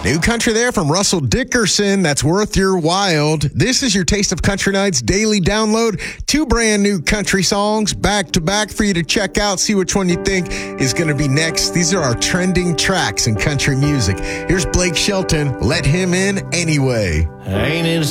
New country there from Russell Dickerson. That's worth your while. This is your Taste of Country Nights daily download. 2 brand new country songs back to back for you to check out. See which one you think is going to be next. These are our trending tracks in country music. Here's Blake Shelton. Let him in anyway. Ain't it